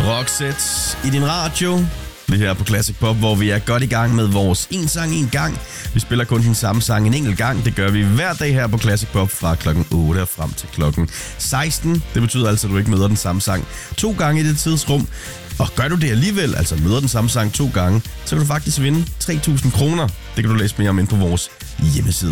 Roxette i din radio. Det her på Classic Pop, hvor vi er godt i gang med vores en sang en gang. Vi spiller kun den samme sang en enkelt gang. Det gør vi hver dag her på Classic Pop fra klokken 8 og frem til klokken 16. Det betyder altså, at du ikke møder den samme sang 2 gange i det tidsrum. Og gør du det alligevel, altså møder den samme sang 2 gange, så kan du faktisk vinde 3.000 kroner. Det kan du læse mere om inde på vores hjemmeside.